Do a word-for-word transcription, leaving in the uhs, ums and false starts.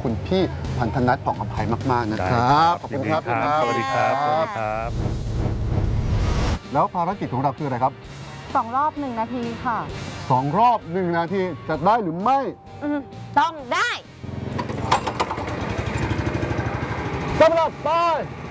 คุณพี่พันธนัทผ่องอภัยมากๆนะครับขอบคุณครับสวัสดีครับสวัสดีครับแล้วภารกิจของเราคืออะไรครับสองรอบหนึ่งนาทีค่ะสองรอบหนึ่งนาทีจะได้หรือไม่ต้องได้สำหรับไป